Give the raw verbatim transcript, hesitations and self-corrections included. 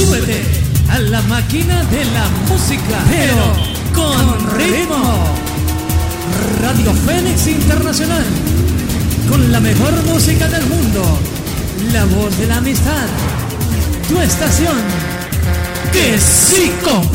Súbete a la máquina de la música, pero con ritmo. Radio Fénix Internacional, con la mejor música del mundo, la voz de la amistad, tu estación, que sí con